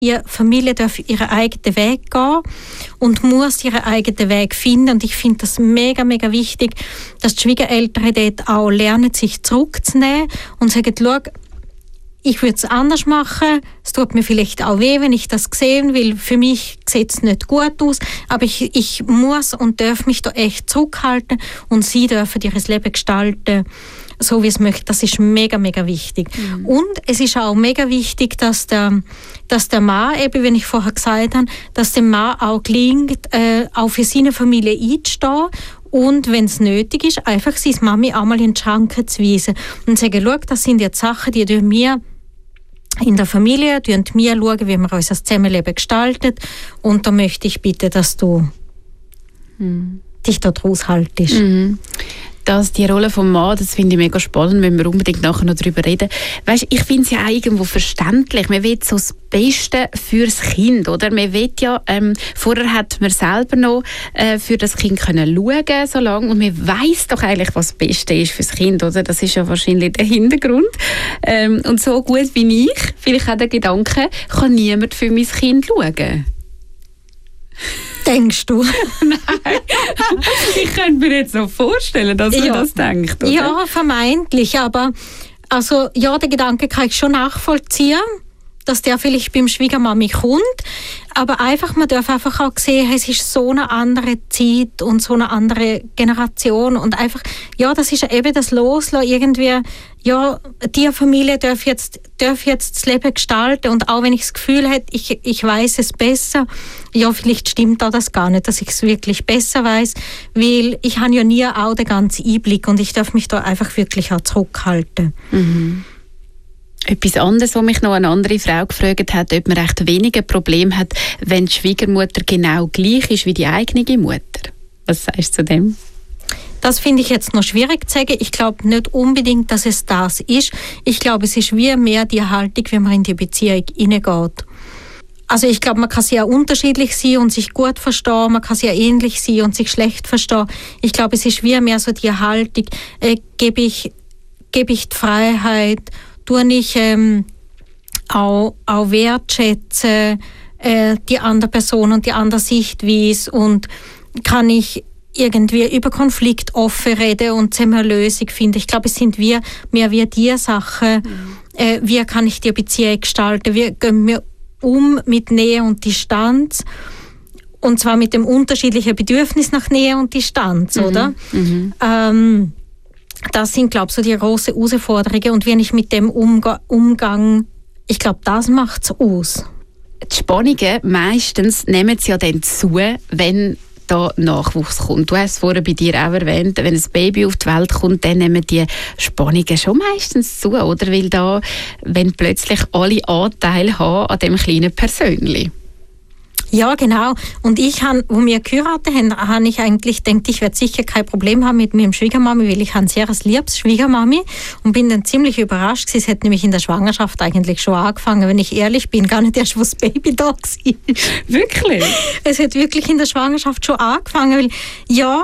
ihre Familie darf ihren eigenen Weg gehen und muss ihren eigenen Weg finden. Und ich finde das mega, mega wichtig, dass die Schwiegereltern dort auch lernen, sich zurückzunehmen und sagen, schau, ich würde es anders machen. Es tut mir vielleicht auch weh, wenn ich das sehen will. Für mich sieht es nicht gut aus. Aber ich muss und darf mich da echt zurückhalten. Und sie dürfen ihr Leben gestalten, so wie es möchte. Das ist mega, mega wichtig. Mhm. Und es ist auch mega wichtig, dass der Mann, eben, wie ich vorher gesagt habe, dass dem Mann auch gelingt, auch für seine Familie einzustehen. Und wenn es nötig ist, einfach seine Mami auch mal in die Schranken zu weisen. Und sagen, schau, das sind jetzt Sachen, die durch wir in der Familie wir schauen, wie wir unser Zusammenleben gestalten. Und da möchte ich bitte, dass du dich dort raushaltest. Mhm. Die Rolle vom Mann, das finde ich mega spannend, wenn wir unbedingt nachher noch darüber reden. Weißt, ich finde es ja irgendwo verständlich. Man will so das Beste fürs Kind, oder? Man will ja, vorher hat man selber noch für das Kind können schauen, so lange, und man weiss doch eigentlich, was das Beste ist fürs Kind, oder? Das ist ja wahrscheinlich der Hintergrund. Und so gut wie ich, vielleicht auch der Gedanke, kann niemand für mein Kind schauen. Denkst du? Nein. Ich könnte mir jetzt noch vorstellen, dass man das denkt, oder? Ja, vermeintlich. Aber also, ja, den Gedanken kann ich schon nachvollziehen, dass der vielleicht beim Schwiegermami kommt. Aber einfach, man darf einfach auch sehen, es ist so eine andere Zeit und so eine andere Generation. Und einfach, ja, das ist eben das Loslassen. Irgendwie, ja, die Familie darf jetzt das Leben gestalten. Und auch wenn ich das Gefühl hätte, ich weiß es besser, ja, vielleicht stimmt auch das gar nicht, dass ich es wirklich besser weiß, weil ich habe ja nie auch den ganzen Einblick und ich darf mich da einfach wirklich auch zurückhalten. Mhm. Etwas anderes, was mich noch eine andere Frau gefragt hat, ob man recht wenige Probleme hat, wenn die Schwiegermutter genau gleich ist wie die eigene Mutter. Was sagst du zu dem? Das finde ich jetzt noch schwierig zu sagen. Ich glaube nicht unbedingt, dass es das ist. Ich glaube, es ist wie mehr die Haltung, wenn man in die Beziehung hineingeht. Also ich glaube, man kann sehr unterschiedlich sein und sich gut verstehen, man kann sehr ähnlich sein und sich schlecht verstehen. Ich glaube, es ist wie mehr so die Haltung, gebe ich die Freiheit, tue ich auch wertschätzen, die andere Person und die andere Sichtweise, und kann ich irgendwie über Konflikt offen reden und zusammen eine Lösung finden. Ich glaube, es sind mehr wie die Sachen, wie kann ich die Beziehung gestalten, wie gehen wir mit Nähe und Distanz, und zwar mit dem unterschiedlichen Bedürfnis nach Nähe und Distanz, oder? Mhm. Das sind, glaube ich, so die grossen Herausforderungen, und wenn ich mit dem umgang, ich glaube, das macht es aus. Die Spannungen meistens nehmen sie ja dann zu, wenn da Nachwuchs kommt. Du hast es vorher bei dir auch erwähnt, wenn ein Baby auf die Welt kommt, dann nehmen die Spannungen schon meistens zu, oder? Weil da, wenn plötzlich alle Anteile haben an dem kleinen Persönchen. Ja, genau. Und ich als wir geheiratet haben, habe ich eigentlich gedacht, ich werde sicher kein Problem haben mit meinem Schwiegermami, weil ich habe ein sehr liebes Schwiegermami, und bin dann ziemlich überrascht gewesen. Es hat nämlich in der Schwangerschaft eigentlich schon angefangen, wenn ich ehrlich bin, gar nicht erst, wo das Baby da war. Wirklich? Es hat wirklich in der Schwangerschaft schon angefangen, weil, ja,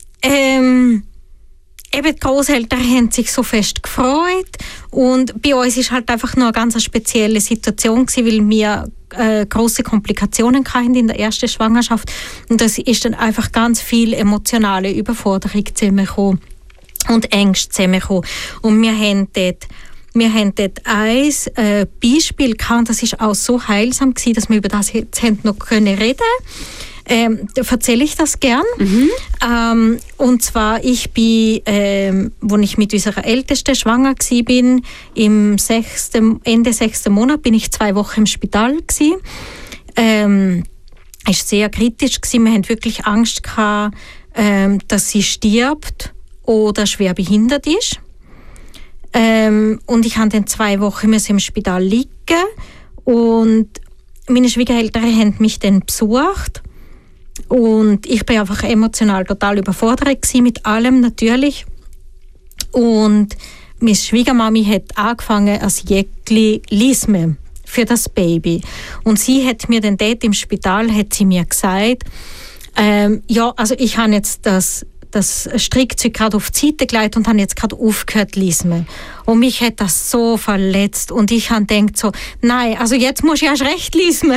eben die Großeltern haben sich so fest gefreut, und bei uns ist halt einfach nur eine ganz spezielle Situation gewesen, weil wir grosse Komplikationen hatten in der ersten Schwangerschaft, und das ist dann einfach ganz viel emotionale Überforderung zusammengekommen und Ängste zusammengekommen. Und wir haben dort ein Beispiel gehabt, und das ist auch so heilsam gewesen, dass wir über das jetzt noch reden können. Da erzähle ich das gern. Mhm. Und zwar, ich bin, als ich mit unserer Ältesten schwanger war, Ende 6. Monat, bin ich 2 Wochen im Spital gewesen. Es war sehr kritisch gewesen. Wir hatten wirklich Angst gehabt, dass sie stirbt oder schwer behindert ist. Und ich musste dann 2 Wochen im Spital liegen. Und meine Schwiegereltern haben mich dann besucht. Und ich war einfach emotional total überfordert mit allem, natürlich. Und meine Schwiegermami hat angefangen als Jäckli Lisme für das Baby. Und sie hat mir dann dort im Spital hat sie mir gesagt, ja, also ich habe jetzt das das Strickzeug gerade auf die Seite gelegt und habe jetzt gerade aufgehört zu lesen. Und mich hat das so verletzt und ich habe gedacht so, nein, also jetzt muss ich erst recht lesen.